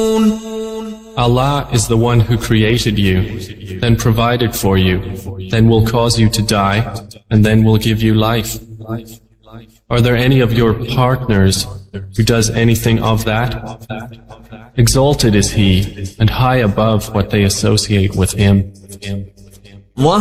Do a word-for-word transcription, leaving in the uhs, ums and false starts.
Allah is the one who created you, then provided for you, then will cause you to die, and then will give you life. Are there any of your partners who does anything of that? Exalted is He, and high above what they associate with Him.